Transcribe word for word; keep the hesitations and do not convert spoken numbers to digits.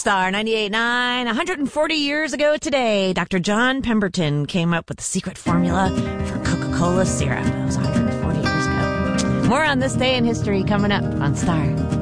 Star ninety-eight point nine. one hundred forty years ago today, Doctor John Pemberton came up with the secret formula for Coca-Cola syrup. That was one hundred forty years ago. More on this day in history coming up on Star.